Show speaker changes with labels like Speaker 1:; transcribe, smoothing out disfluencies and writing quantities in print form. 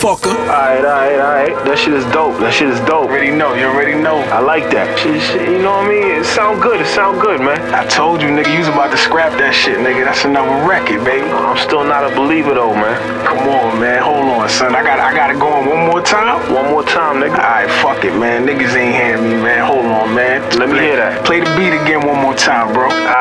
Speaker 1: motherfucker.
Speaker 2: Alright. That shit is dope.
Speaker 3: You already know.
Speaker 2: I like that. Shit, you know what I mean? It sound good, man.
Speaker 3: I told you, nigga, you was about to scrap that shit, nigga. That's another record, baby.
Speaker 2: I'm still not a believer though, man.
Speaker 3: Come on, man. Hold on, son. I gotta go on one more time?
Speaker 2: One more time, nigga.
Speaker 3: Alright, fuck it, man. Niggas ain't hearing me, man. Hold on, man.
Speaker 2: Let me hear that.
Speaker 3: Play the beat again one more time, bro.